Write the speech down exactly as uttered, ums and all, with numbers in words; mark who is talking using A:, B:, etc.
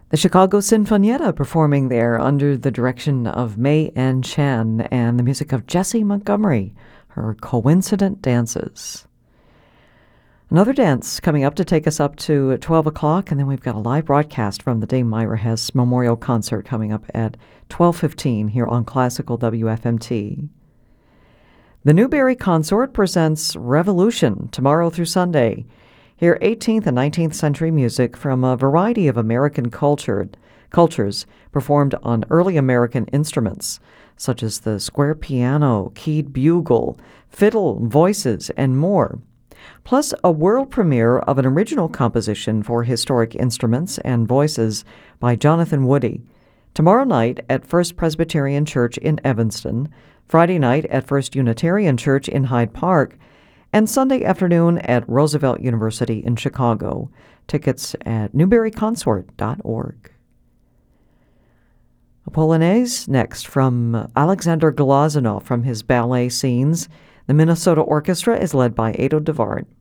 A: The Chicago Sinfonietta performing there under the direction of May N. Chan and the music of Jessie Montgomery, her Coincident Dances. Another dance coming up to take us up to twelve o'clock, and then we've got a live broadcast from the Dame Myra Hess Memorial Concert coming up at twelve fifteen here on Classical W F M T. The Newberry Consort presents Revolution tomorrow through Sunday. Hear eighteenth and nineteenth century music from a variety of American culture, cultures performed on early American instruments, such as the square piano, keyed bugle, fiddle, voices, and more. Plus a world premiere of an original composition for historic instruments and voices by Jonathan Woody. Tomorrow night at First Presbyterian Church in Evanston, Friday night at First Unitarian Church in Hyde Park, and Sunday afternoon at Roosevelt University in Chicago. Tickets at newberry consort dot org. A Polonaise next from Alexander Glazunov from his ballet scenes. The Minnesota Orchestra is led by Ado Devard.